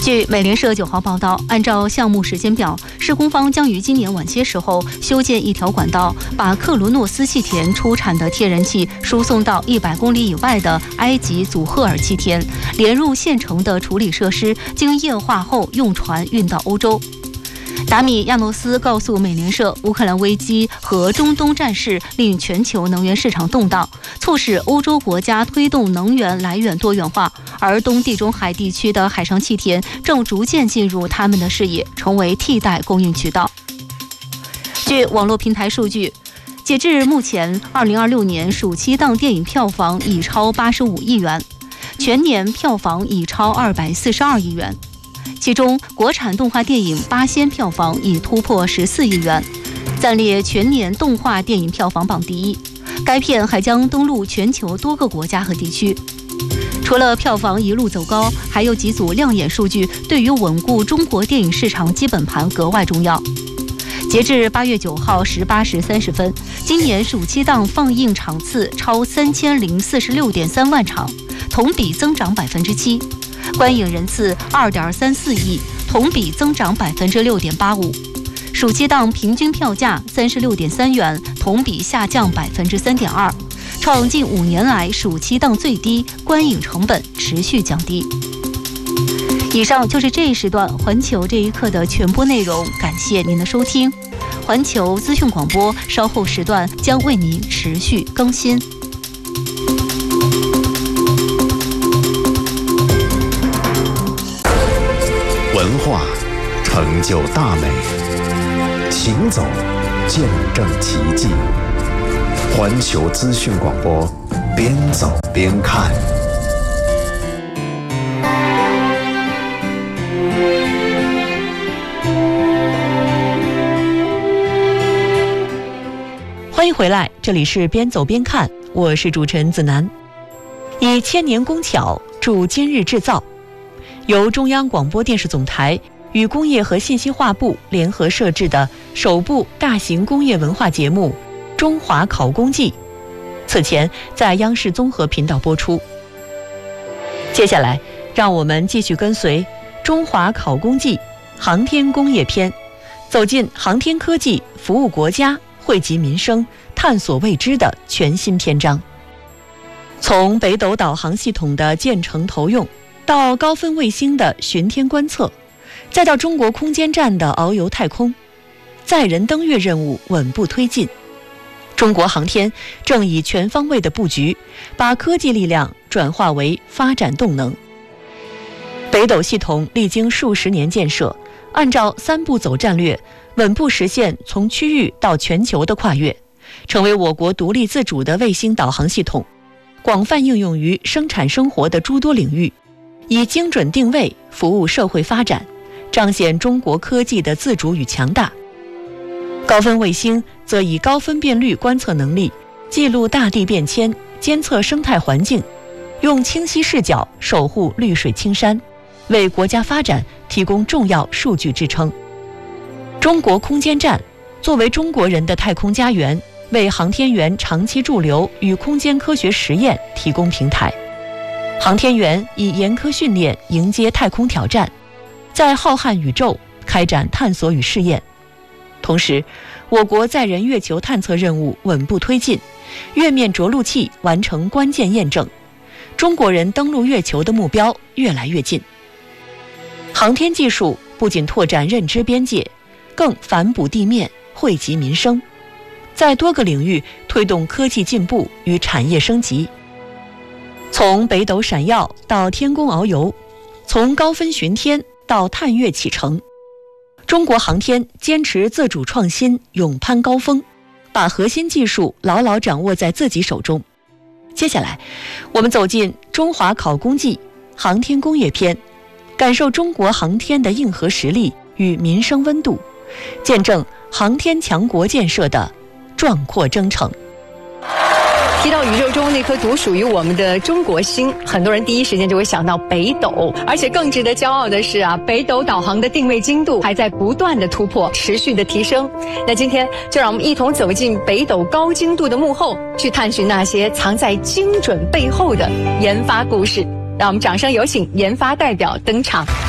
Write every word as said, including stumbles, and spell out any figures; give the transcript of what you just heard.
据美联社九号报道，按照项目时间表，施工方将于今年晚些时候修建一条管道，把克罗诺斯气田出产的天然气输送到一百公里以外的埃及祖赫尔气田，连入现成的处理设施，经液化后用船运到欧洲。达米亚诺斯告诉美联社，乌克兰危机和中东战事令全球能源市场动荡，促使欧洲国家推动能源来源多元化，而东地中海地区的海上气田正逐渐进入他们的视野，成为替代供应渠道。据网络平台数据，截至目前，二零二六年暑期档电影票房已超八十五亿元，全年票房已超二百四十二亿元。其中，国产动画电影《八仙》票房已突破十四亿元，暂列全年动画电影票房榜第一。该片还将登陆全球多个国家和地区。除了票房一路走高，还有几组亮眼数据对于稳固中国电影市场基本盘格外重要。截至八月九号十八时三十分，今年暑期档放映场次超三千零四十六点三万场，同比增长百分之七。观影人次二点三四亿，同比增长百分之六点八五。暑期档平均票价三十六点三元，同比下降百分之三点二，创近五年来暑期档最低，观影成本持续降低。以上就是这一时段环球这一刻的全部内容，感谢您的收听。环球资讯广播稍后时段将为您持续更新。 文化成就大美，行走见证奇迹。环球资讯广播，边走边看。 欢迎回来，这里是边走边看，我是主持人子楠。以千年工巧铸今日制造，由中央广播电视总台与工业和信息化部联合设置的首部大型工业文化节目《中华考工记》，此前在央视综合频道播出。接下来，让我们继续跟随《中华考工记》航天工业篇，走进航天科技服务国家、惠及民生、探索未知的全新篇章。从北斗导航系统的建成投用，到高分卫星的巡天观测，再到中国空间站的遨游太空，载人登月任务稳步推进。中国航天正以全方位的布局，把科技力量转化为发展动能。北斗系统历经数十年建设，按照三步走战略，稳步实现从区域到全球的跨越，成为我国独立自主的卫星导航系统，广泛应用于生产生活的诸多领域，以精准定位服务社会发展，彰显中国科技的自主与强大。高分卫星则以高分辨率观测能力，记录大地变迁，监测生态环境，用清晰视角守护绿水青山，为国家发展提供重要数据支撑。中国空间站作为中国人的太空家园，为航天员长期驻留与空间科学实验提供平台。航天员以严苛训练迎接太空挑战，在浩瀚宇宙开展探索与试验。同时，我国载人月球探测任务稳步推进，月面着陆器完成关键验证，中国人登陆月球的目标越来越近。航天技术不仅拓展认知边界，更反哺地面，惠及民生，在多个领域推动科技进步与产业升级。从北斗闪耀到天宫遨游，从高分巡天到探月启程，中国航天坚持自主创新，勇攀高峰，把核心技术牢牢掌握在自己手中。接下来，我们走进中华考工记航天工业篇，感受中国航天的硬核实力与民生温度，见证航天强国建设的壮阔征程。 提到宇宙中那颗独属于我们的中国星，很多人第一时间就会想到北斗。而且更值得骄傲的是啊，北斗导航的定位精度还在不断的突破，持续的提升。那今天就让我们一同走进北斗高精度的幕后，去探寻那些藏在精准背后的研发故事。让我们掌声有请研发代表登场。